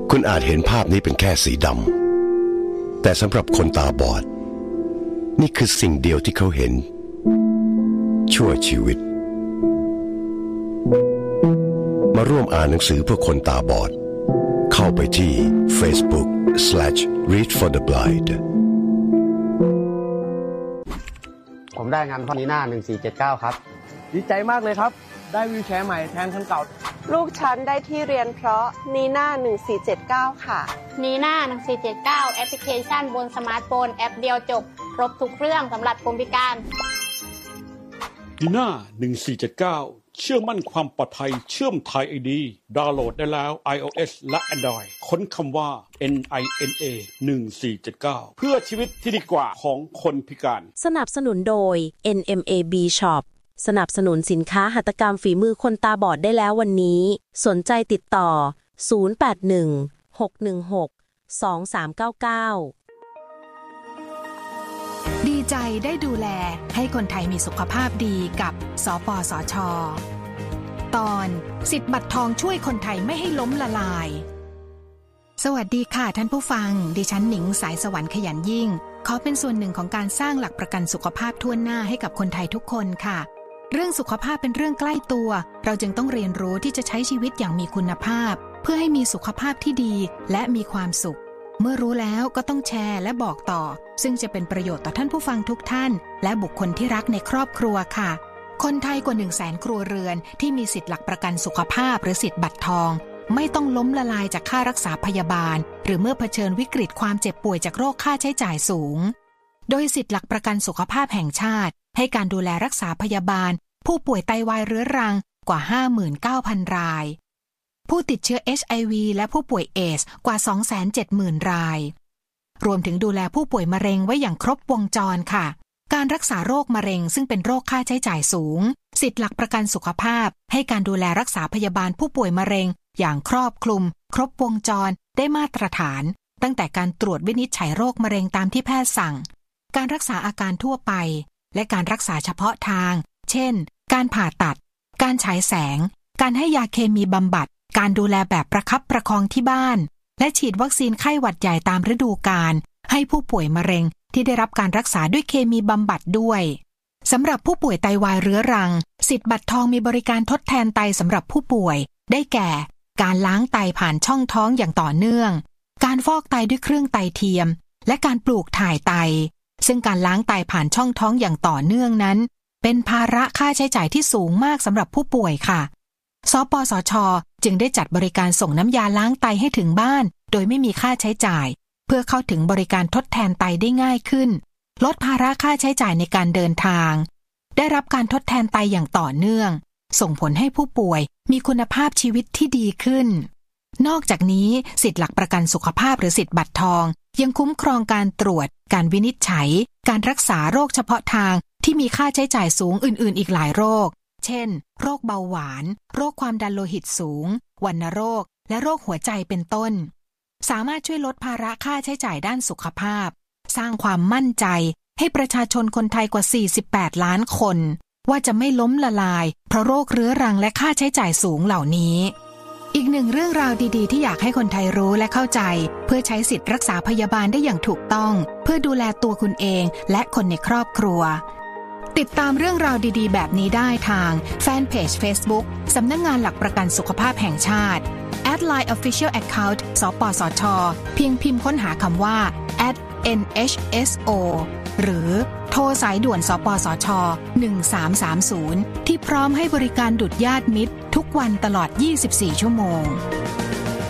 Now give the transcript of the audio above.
คุณอาจเห็นภาพนี้เป็นแค่สีดำแต่สำหรับคนตาบอดนี่คือสิ่งเดียวที่เขาเห็นชั่วชีวิตมาร่วมอ่านหนังสือเพื่อคนตาบอดเข้าไปที่ Facebook/Read for the Blind ผมได้งานพอนีน่า1479ครับดีใจมากเลยครับได้วีลแชร์ใหม่แทนคันเก่าลูกฉันได้ที่เรียนเพราะนีน่า1479ค่ะนีน่า1479แอปพลิเคชันบนสมาร์ทโฟนแอปเดียวจบครบทุกเรื่องสำหรับคนพิการนีน่า1479เชื่อมั่นความปลอดภัยเชื่อมไทย ID ดาวน์โหลดได้แล้ว iOS และ Android ค้นคำว่า NINA 1479เพื่อชีวิตที่ดีกว่าของคนพิการสนับสนุนโดย NMAB Shop สนับสนุนสินค้าหัตถกรรมฝีมือคนตาบอดได้แล้ววันนี้สนใจติดต่อ0816162399 ดีใจได้ดูแลให้คนไทยมีสุขภาพดีกับสปสช.ตอนสิทธิ์บัตรทองช่วยคนไทยไม่ให้ล้มละลายสวัสดีค่ะท่านผู้ฟังดิฉันหนิงสายสวรรค์ขยันยิ่งขอเป็นส่วนหนึ่งของการสร้างหลักประกันสุขภาพทั่วหน้าให้กับคนไทยทุกคนค่ะเรื่องสุขภาพเป็นเรื่องใกล้ตัวเราจึงต้องเรียนรู้ที่จะใช้ชีวิตอย่างมีคุณภาพเพื่อให้มีสุขภาพที่ดีและมีความสุขเมื่อรู้แล้วก็ต้องแชร์และบอกต่อซึ่งจะเป็นประโยชน์ต่อท่านผู้ฟังทุกท่านและบุคคลที่รักในครอบครัวค่ะคนไทยกว่า 100,000 ครัวเรือนที่มีสิทธิหลักประกันสุขภาพหรือสิทธิบัตรทองไม่ต้องล้มละลายจากค่ารักษาพยาบาลหรือเมื่อเผชิญวิกฤตความเจ็บป่วยจากโรคค่าใช้จ่ายสูงโดยสิทธิหลักประกันสุขภาพแห่งชาติให้การดูแลรักษาพยาบาลผู้ป่วยไตวายเรื้อรังกว่า 59,000 รายผู้ติดเชื้อ HIV และผู้ป่วยเอดส์กว่า 270,000 รายรวมถึงดูแลผู้ป่วยมะเร็งไว้อย่างครบวงจรค่ะการรักษาโรคมะเร็งซึ่งเป็นโรคค่าใช้จ่ายสูงสิทธิหลักประกันสุขภาพให้การดูแลรักษาพยาบาลผู้ป่วยมะเร็งอย่างครอบคลุมครบวงจรได้มาตรฐานตั้งแต่การตรวจวินิจฉัยโรคมะเร็งตามที่แพทย์สั่งการรักษาอาการทั่วไปและการรักษาเฉพาะทางเช่นการผ่าตัดการฉายแสงการให้ยาเคมีบำบัดการดูแลแบบประคับประคองที่บ้านและฉีดวัคซีนไข้หวัดใหญ่ตามฤดูกาลให้ผู้ป่วยมะเร็งที่ได้รับการรักษาด้วยเคมีบำบัดด้วยสำหรับผู้ป่วยไตวายเรื้อรังสิทธิ์บัตรทองมีบริการทดแทนไตสำหรับผู้ป่วยได้แก่การล้างไตผ่านช่องท้องอย่างต่อเนื่องการฟอกไตด้วยเครื่องไตเทียมและการปลูกถ่ายไตซึ่งการล้างไตผ่านช่องท้องอย่างต่อเนื่องนั้นเป็นภาระค่าใช้จ่ายที่สูงมากสำหรับผู้ป่วยค่ะสปสช.จึงได้จัดบริการส่งน้ำยาล้างไตให้ถึงบ้านโดยไม่มีค่าใช้จ่ายเพื่อเข้าถึงบริการทดแทนไตได้ง่ายขึ้นลดภาระค่าใช้จ่ายในการเดินทางได้รับการทดแทนไตอย่างต่อเนื่องส่งผลให้ผู้ป่วยมีคุณภาพชีวิตที่ดีขึ้นนอกจากนี้สิทธิหลักประกันสุขภาพหรือสิทธิบัตรทองยังคุ้มครองการตรวจการวินิจฉัยการรักษาโรคเฉพาะทางที่มีค่าใช้จ่ายสูงอื่นๆอีกหลายโรคเช่นโรคเบาหวานโรคความดันโลหิตสูงวัณโรคและโรคหัวใจเป็นต้นสามารถช่วยลดภาระค่าใช้จ่ายด้านสุขภาพสร้างความมั่นใจให้ประชาชนคนไทยกว่า48ล้านคนว่าจะไม่ล้มละลายเพราะโรคเรื้อรังและค่าใช้จ่ายสูงเหล่านี้อีกหนึ่งเรื่องราวดีๆที่อยากให้คนไทยรู้และเข้าใจเพื่อใช้สิทธิรักษาพยาบาลได้อย่างถูกต้องเพื่อดูแลตัวคุณเองและคนในครอบครัวติดตามเรื่องราวดีๆแบบนี้ได้ทางแฟนเพจ Facebook สำนักงานหลักประกันสุขภาพแห่งชาติ @line official account สปสช.เพียงพิมพ์ค้นหาคำว่า @NHSO หรือโทรสายด่วนสปสช. 1330ที่พร้อมให้บริการดุจญาติมิตรทุกวันตลอด24ชั่วโมง